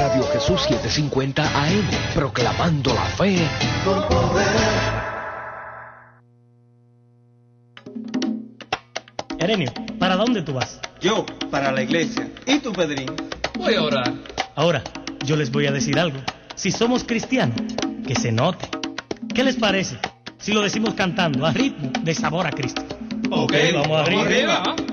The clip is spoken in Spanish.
Radio Jesús 750 AM, proclamando la fe con poder. Erenio, ¿para dónde tú vas? Yo, para la iglesia. ¿Y tú, Pedrín? Voy a orar. Ahora, yo les voy a decir algo. Si somos cristianos, que se note. ¿Qué les parece si lo decimos cantando a ritmo de Sabor a Cristo? Ok, Vamos arriba.